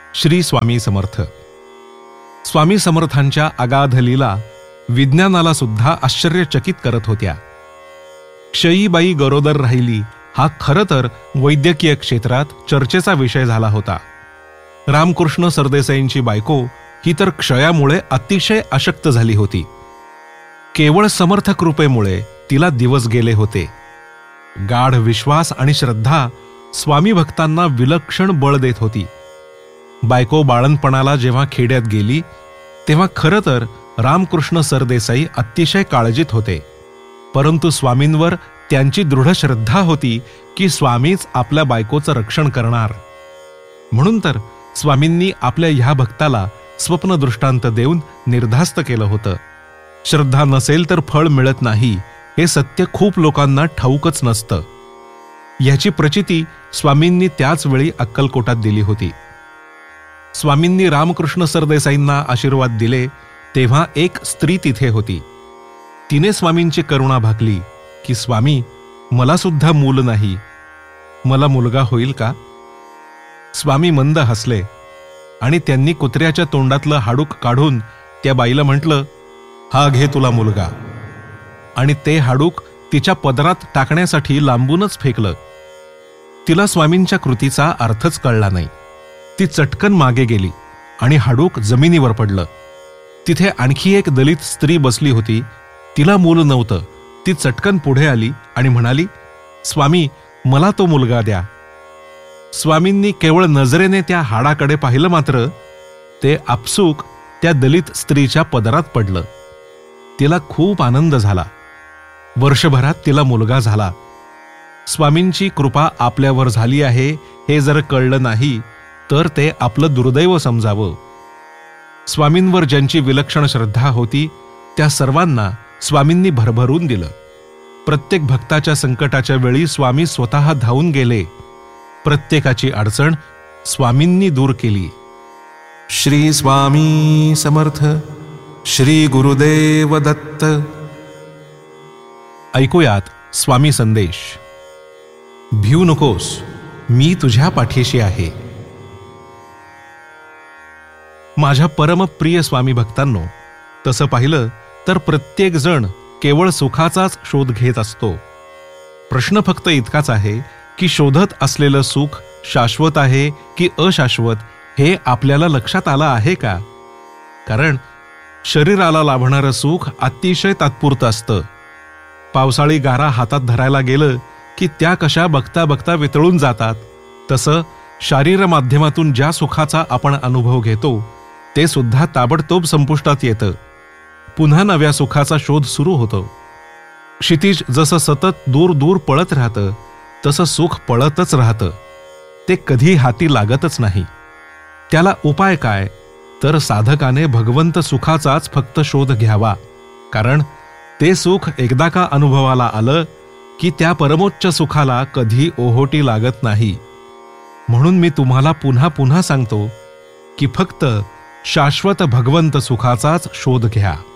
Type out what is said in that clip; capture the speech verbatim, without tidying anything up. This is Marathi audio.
श्री स्वामी समर्थ. स्वामी समर्थांच्या अगाध लीला विज्ञानाला सुद्धा आश्चर्यचकित करत होत्या. क्षयीबाई गरोदर राहिली हा खरं तर वैद्यकीय क्षेत्रात चर्चेचा विषय झाला होता. रामकृष्ण सरदेसाईंची बायको ही तर क्षयामुळे अतिशय अशक्त झाली होती. केवळ समर्थ कृपेमुळे तिला दिवस गेले होते. गाढ विश्वास आणि श्रद्धा स्वामी भक्तांना विलक्षण बळ देत होती. बायको बाळंतपणाला जेव्हा खेड्यात गेली तेव्हा खरं तर रामकृष्ण सरदेसाई अतिशय काळजीत होते. परंतु स्वामींवर त्यांची दृढ श्रद्धा होती की स्वामीच आपल्या बायकोचं रक्षण करणार. म्हणून तर स्वामींनी आपल्या ह्या भक्ताला स्वप्न दृष्टांत देऊन निर्धास्त केलं होतं. श्रद्धा नसेल तर फळ मिळत नाही हे सत्य खूप लोकांना ठाऊकच नसतं. याची प्रचिती स्वामींनी त्याच वेळी अक्कलकोटात दिली होती. स्वामींनी रामकृष्ण सरदेसाईंना आशीर्वाद दिले तेव्हा एक स्त्री तिथे होती. तिने स्वामींची करुणा भाकली की स्वामी, मला सुद्धा मूल नाही, मला मुलगा होईल का? स्वामी मंद हसले आणि त्यांनी कुत्र्याच्या तोंडातलं हाडूक काढून त्या बाईला म्हटलं, हा घे तुला मुलगा. आणि ते हाडूक तिच्या पदरात टाकण्यासाठी लांबूनच फेकलं. तिला स्वामींच्या कृतीचा अर्थच कळला नाही. ती चटकन मागे गेली आणि हाडूक जमिनीवर पडलं. तिथे आणखी एक दलित स्त्री बसली होती. तिला मूल नव्हतं. ती चटकन पुढे आली आणि म्हणाली, स्वामी, मला तो मुलगा द्या. स्वामींनी केवळ नजरेने त्या हाडाकडे पाहिलं, मात्र ते आपसूक त्या दलित स्त्रीच्या पदरात पडलं. तिला खूप आनंद झाला. वर्षभरात तिला मुलगा झाला. स्वामींची कृपा आपल्यावर झाली आहे हे जर कळलं नाही तर ते आपलं दुर्दैव समजावं. स्वामींवर ज्यांची विलक्षण श्रद्धा होती त्या सर्वांना स्वामींनी भरभरून दिलं. प्रत्येक भक्ताच्या संकटाच्या वेळी स्वामी स्वतः धावून गेले. प्रत्येकाची अडचण स्वामींनी दूर केली. श्री स्वामी समर्थ. श्री गुरुदेव दत्त. ऐकूयात स्वामी संदेश. भिऊ नकोस, मी तुझ्या पाठीशी आहे. माझ्या परमप्रिय स्वामी भक्तांनो, तसं पाहिलं तर प्रत्येक जण केवळ सुखाचाच शोध घेत असतो. प्रश्न फक्त इतकाच आहे की शोधत असलेलं सुख शाश्वत आहे की अशाश्वत हे आपल्याला लक्षात आलं आहे का? कारण शरीराला लाभणारं सुख अतिशय तात्पुरतं असतं. पावसाळी गारा हातात धरायला गेलं की त्या कशा बघता बघता वितळून जातात. तसं शारीर माध्यमातून ज्या सुखाचा आपण अनुभव घेतो ते सुद्धा ताबडतोब संपुष्टात येतं. पुन्हा नव्या सुखाचा शोध सुरू होतो. क्षितिज जसं सतत दूर दूर पळत राहतं तसं सुख पळतच राहतं. ते कधी हाती लागतच नाही. त्याला उपाय काय? तर साधकाने भगवंत सुखाचाच फक्त शोध घ्यावा. कारण ते सुख एकदा का अनुभवाला आलं की त्या परमोच्च सुखाला कधी ओहोटी लागत नाही. म्हणून मी तुम्हाला पुन्हा पुन्हा सांगतो की फक्त शाश्वत भगवंत सुखाचाच शोध घ्या.